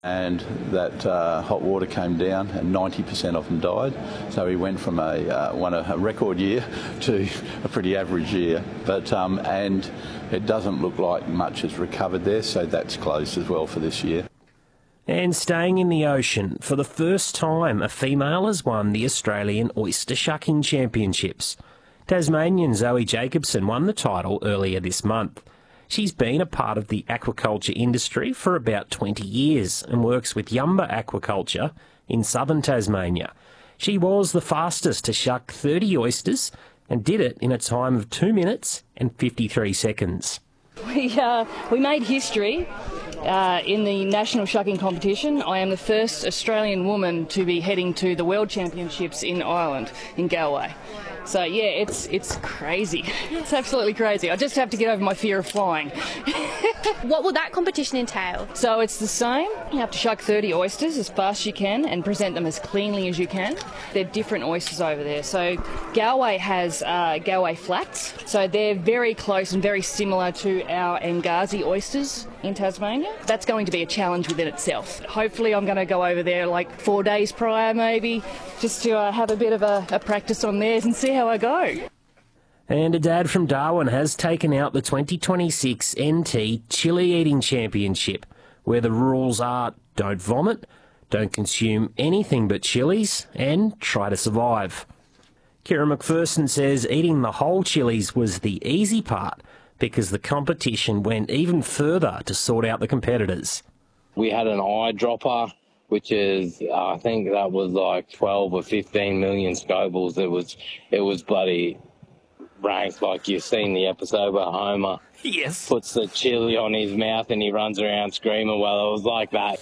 And that hot water came down and 90% of them died. So he went from a record year to a pretty average year. But and it doesn't look like much has recovered there, so that's closed as well for this year. And staying in the ocean, for the first time, a female has won the Australian Oyster Shucking Championships. Tasmanian Zoe Jacobson won the title earlier this month. She's been a part of the aquaculture industry for about 20 years and works with Yumba Aquaculture in southern Tasmania. She was the fastest to shuck 30 oysters and did it in a time of 2 minutes and 53 seconds. We made history in the national shucking competition. I am the first Australian woman to be heading to the World Championships in Ireland, in Galway. So yeah, it's crazy. It's absolutely crazy. I just have to get over my fear of flying. What will that competition entail? So it's the same. You have to shuck 30 oysters as fast as you can and present them as cleanly as you can. They're different oysters over there. So Galway has Galway flats. So they're very close and very similar to our Angazi oysters in Tasmania. That's going to be a challenge within itself. Hopefully I'm going to go over there like 4 days prior maybe, just to have a bit of a practice on theirs and see how I go. And a dad from Darwin has taken out the 2026 NT Chili Eating Championship, where the rules are don't vomit, don't consume anything but chilies, and try to survive. Kira McPherson says eating the whole chilies was the easy part because the competition went even further to sort out the competitors. We had an eyedropper, which is, I think that was like 12 or 15 million Scovilles. It was bloody ranked, like you've seen the episode where Homer puts the chili on his mouth and he runs around screaming. Well, it was like that.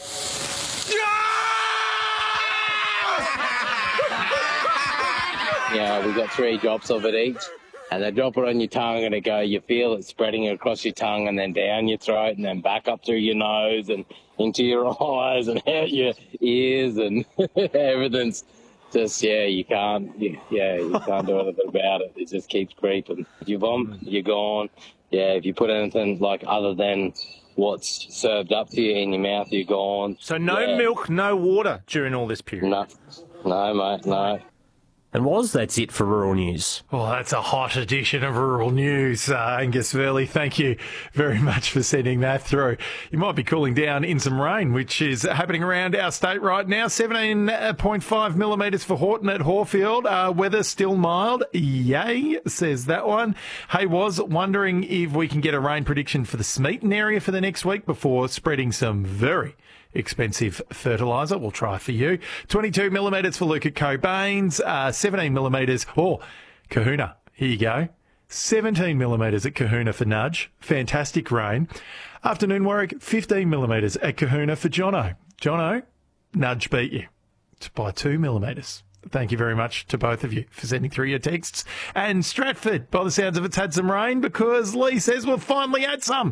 Yeah, we got 3 drops of it each. And they drop it on your tongue and you feel it spreading across your tongue and then down your throat and then back up through your nose and into your eyes and out your ears and everything's just, you can't do anything about it. It just keeps creeping. If you vomit, you're gone. Yeah, if you put anything like other than what's served up to you in your mouth, you're gone. So no milk, no water during all this period? No, mate, no. And that's it for Rural News. Well, that's a hot edition of Rural News. Angus Verley, thank you very much for sending that through. You might be cooling down in some rain, which is happening around our state right now. 17.5 millimetres for Horton at Horfield. Weather still mild. Yay, says that one. Hey, was wondering if we can get a rain prediction for the Smeaton area for the next week before spreading some very expensive fertiliser. We'll try for you. 22 millimetres for Luke at Cobain's. 17 millimetres. Kahuna. Here you go. 17 millimetres at Kahuna for Nudge. Fantastic rain. Afternoon Warwick. 15 millimetres at Kahuna for Jono. Jono, Nudge beat you by 2 millimetres. Thank you very much to both of you for sending through your texts. And Stratford, by the sounds of it's had some rain because Lee says we've finally had some.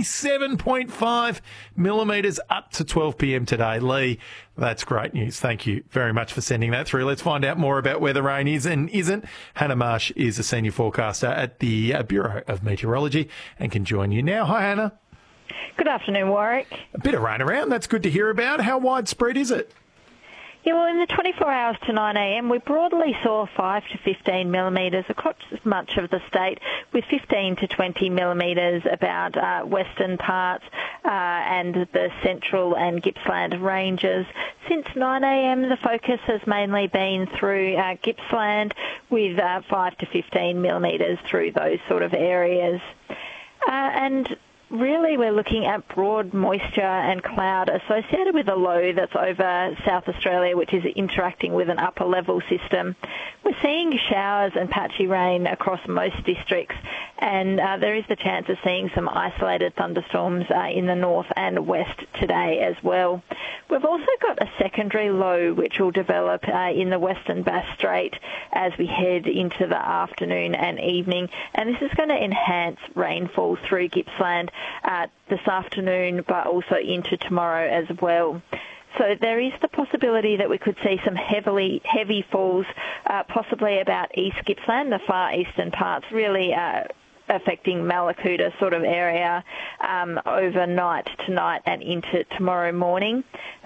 27.5 millimetres up to 12 p.m. today. Lee, that's great news. Thank you very much for sending that through. Let's find out more about where the rain is and isn't. Hannah Marsh is a senior forecaster at the Bureau of Meteorology and can join you now. Hi, Hannah. Good afternoon, Warwick. A bit of rain around. That's good to hear about. How widespread is it? Yeah, well, in the 24 hours to 9 a.m, we broadly saw 5 to 15 millimetres across much of the state, with 15 to 20 millimetres about western parts and the central and Gippsland ranges. Since 9 a.m, the focus has mainly been through Gippsland, with 5 to 15 millimetres through those sort of areas. And really, we're looking at broad moisture and cloud associated with a low that's over South Australia, which is interacting with an upper level system. We're seeing showers and patchy rain across most districts, and there is the chance of seeing some isolated thunderstorms in the north and west today as well. We've also got a secondary low which will develop in the Western Bass Strait as we head into the afternoon and evening, and this is going to enhance rainfall through Gippsland this afternoon, but also into tomorrow as well. So there is the possibility that we could see some heavy falls, possibly about East Gippsland, the far eastern parts, really affecting Mallacoota sort of area overnight tonight and into tomorrow morning.